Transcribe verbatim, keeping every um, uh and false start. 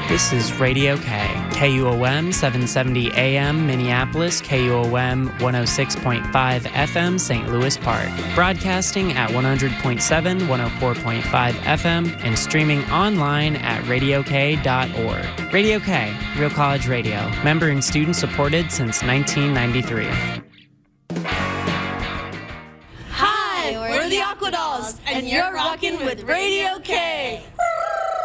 This is Radio K, K U O M seven seventy A M Minneapolis, K U O M one oh six point five F M Saint Louis Park. Broadcasting at one hundred point seven, one oh four point five F M and streaming online at radio k dot org. Radio K, Real College Radio. Member and student supported since nineteen ninety-three. Hi, we're the Aqua Dolls, and you're rocking with Radio K.